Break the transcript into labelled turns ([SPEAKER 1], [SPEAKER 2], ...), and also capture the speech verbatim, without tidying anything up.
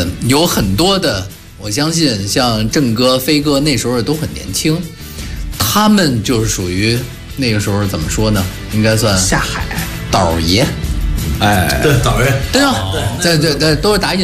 [SPEAKER 1] 呃，有很多的，我相信像郑哥、飞哥那时候都很年轻，他们就是属于那个时候怎么说呢？应该算
[SPEAKER 2] 下海
[SPEAKER 1] 倒爷，
[SPEAKER 3] 哎，
[SPEAKER 2] 对导员
[SPEAKER 1] 对吧？对对对，都是打引